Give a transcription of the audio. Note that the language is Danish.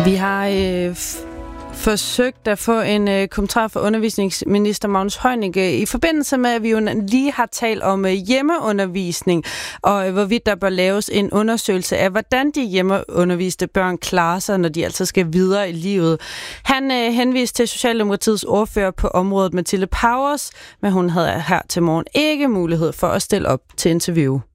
Vi har forsøgt at få en kommentar fra undervisningsminister Magnus Heunicke i forbindelse med, at vi jo lige har talt om hjemmeundervisning, og hvorvidt der bør laves en undersøgelse af, hvordan de hjemmeunderviste børn klarer sig, når de altså skal videre i livet. Han henviste til Socialdemokratiets ordfører på området, Mathilde Powers, men hun havde her til morgen ikke mulighed for at stille op til interview.